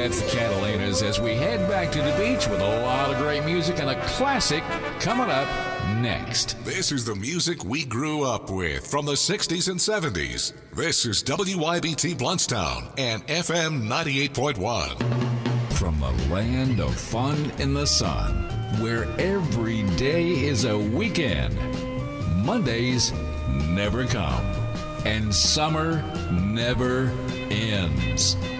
That's the Catalinas as we head back to the beach with a lot of great music and a classic coming up next. This is the music we grew up with from the 60s and 70s. This is WYBT Bluntstown and FM 98.1. From the land of fun in the sun, where every day is a weekend, Mondays never come, and summer never ends.